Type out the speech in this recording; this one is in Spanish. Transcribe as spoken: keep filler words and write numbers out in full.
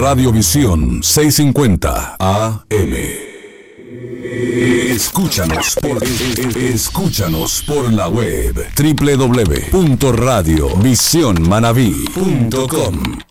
Radiovisión seiscientos cincuenta A M. Escúchanos por, escúchanos por la web doble u doble u doble u punto radio visión manabí punto com.